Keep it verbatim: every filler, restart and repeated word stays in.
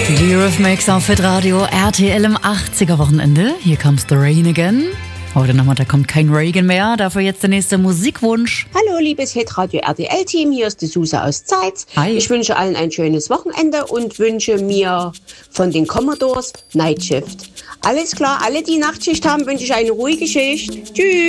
Die Eurythmics auf Hitradio R T L im achtziger-Wochenende. Hier comes the rain again. Heute Nachmittag kommt kein Regen mehr, dafür jetzt der nächste Musikwunsch. Hallo, liebes Hitradio R T L-Team, hier ist die Suse aus Zeitz. Hi. Ich wünsche allen ein schönes Wochenende und wünsche mir von den Commodores Night Shift. Alles klar, alle, die Nachtschicht haben, wünsche ich eine ruhige Schicht. Tschüss.